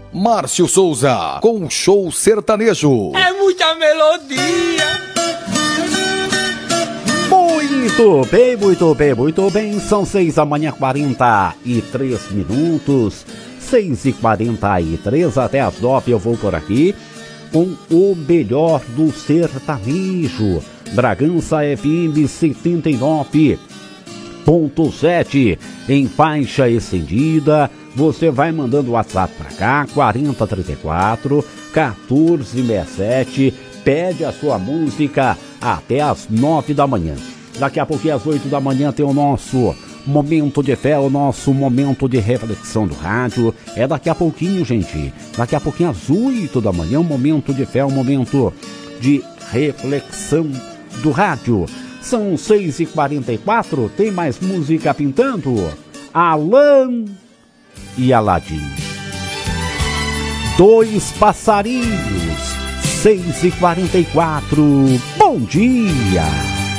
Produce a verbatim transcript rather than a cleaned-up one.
Márcio Souza, com Show Sertanejo. É muita melodia. Muito bem, muito bem, muito bem. São seis da manhã, quarenta e três minutos. Seis e quarenta e três, até as nove eu vou por aqui com o melhor do sertanejo. Bragança F M setenta e nove ponto sete em faixa estendida. Você vai mandando o WhatsApp pra cá, quarenta, trinta e quatro, quatorze, sessenta e sete. Pede a sua música até as nove da manhã. Daqui a pouquinho, às oito da manhã, tem o nosso Momento de Fé, o nosso momento de reflexão do rádio. É daqui a pouquinho, gente. Daqui a pouquinho, às oito da manhã, o Momento de Fé, o momento de reflexão do rádio. São seis e quarenta e quatro, tem mais música pintando. Alan e Aladim. Dois passarinhos. seis e quarenta e quatro. Bom dia!